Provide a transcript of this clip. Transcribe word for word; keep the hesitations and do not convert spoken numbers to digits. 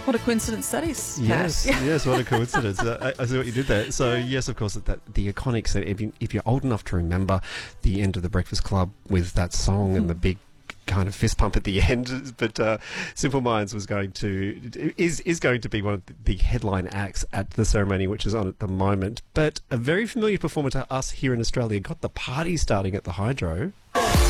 What a coincidence that is. Yes, Pat. yes, what a coincidence. uh, I, I see what you did there. So, yes, of course, that, that the iconic, so if, you, if you're old enough to remember the end of The Breakfast Club with that song and the big kind of fist pump at the end, but uh, Simple Minds was going to is is going to be one of the headline acts at the ceremony, which is on at the moment. But a very familiar performer to us here in Australia got the party starting at the Hydro.